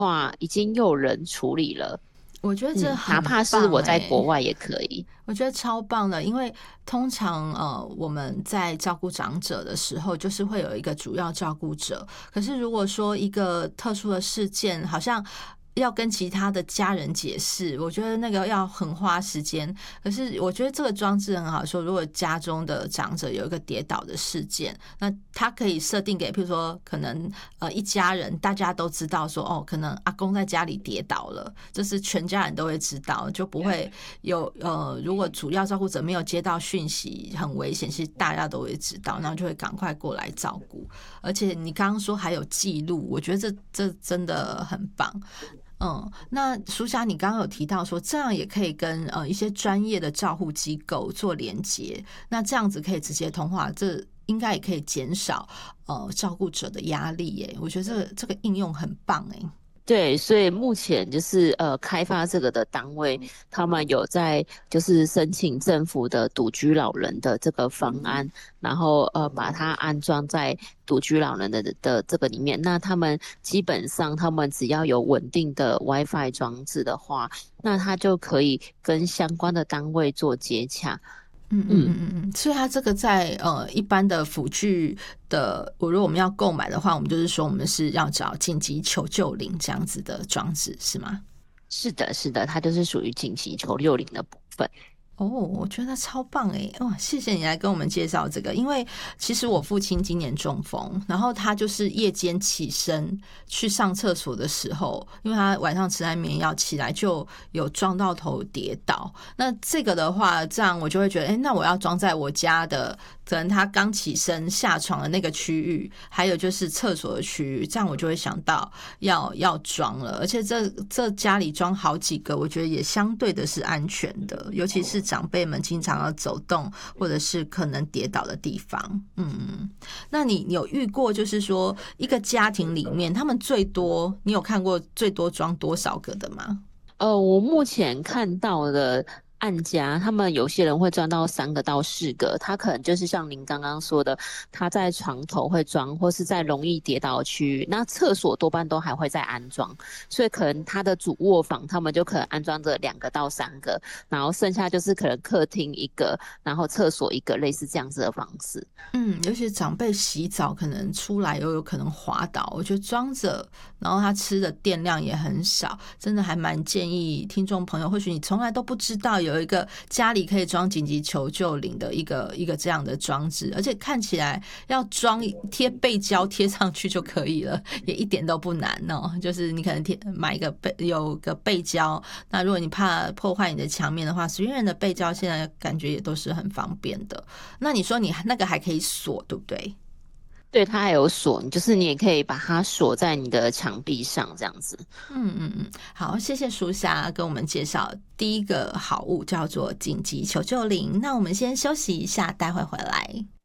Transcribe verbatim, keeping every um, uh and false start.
话，已经有人处理了。 我觉得这嗯， 很哪怕是棒我在国欸， 外也可以。 我觉得超棒的，因为通常呃我们在照顾长者的时候，就是会有一个主要照顾者。可是如果说一个特殊的事件，好像要跟其他的家人解释，我觉得那个要很花时间。可是我觉得这个装置很好说，如果家中的长者有一个跌倒的事件，那他可以设定给，譬如说可能呃一家人大家都知道说，哦，可能阿公在家里跌倒了，就是全家人都会知道，就不会有呃，如果主要照顾者没有接到讯息很危险，其实大家都会知道，然后就会赶快过来照顾。而且你刚刚说还有记录，我觉得这这真的很棒。嗯，那苏霞，你刚刚有提到说，这样也可以跟呃一些专业的照护机构做连接，那这样子可以直接通话，这应该也可以减少呃照顾者的压力耶。我觉得这个这个应用很棒哎。 对，所以目前就是呃，开发这个的单位，他们有在就是申请政府的独居老人的这个方案，然后呃把它安装在独居老人的的这个里面。那他们基本上，他们只要有稳定的 WiFi 装置的话，那他就可以跟相关的单位做接洽。 嗯嗯嗯。 嗯嗯嗯，所以它这个在呃一般的辅具的，我如果我们要购买的话，我们就是说我们是要找紧急求救铃这样子的装置，是吗？ 是的，是的，它就是属于紧急求救铃的部分。 哦，我觉得超棒诶！哇，谢谢你来跟我们介绍这个。因为其实我父亲今年中风，然后他就是夜间起身去上厕所的时候，因为他晚上吃安眠药起来就有撞到头跌倒。那这个的话，这样我就会觉得，哎，那我要装在我家的，可能他刚起身下床的那个区域，还有就是厕所的区域，这样我就会想到要要装了。而且这这家里装好几个，我觉得也相对的是安全的，尤其是长辈们经常要走动或者是可能跌倒的地方。嗯，那你有遇过就是说一个家庭里面，他们最多你有看过最多装多少个的吗？ 呃，我目前看到的案家，他们有些人会装到三个到四个，他可能就是像您刚刚说的，他在床头会装，或是在容易跌倒的区域，那厕所多半都还会再安装，所以可能他的主卧房他们就可能安装着两个到三个，然后剩下就是可能客厅一个，然后厕所一个，类似这样子的方式。 嗯，尤其是长辈洗澡可能出来又有可能滑倒，我觉得装着，然后他吃的电量也很少，真的还蛮建议听众朋友，或许你从来都不知道有一个家里可以装紧急求救铃的一个一个这样的装置，而且看起来要装贴背胶贴上去就可以了，也一点都不难哦。就是你可能贴买一个背有个背胶，那如果你怕破坏你的墙面的话，随便的背胶现在感觉也都是很方便的。那你说你那个还可以锁，对不对？ 对，它还有锁，就是你也可以把它锁在你的墙壁上，这样子。 嗯嗯嗯，好，谢谢舒霞跟我们介绍第一个好物叫做紧急求救铃。那我们先休息一下，待会回来。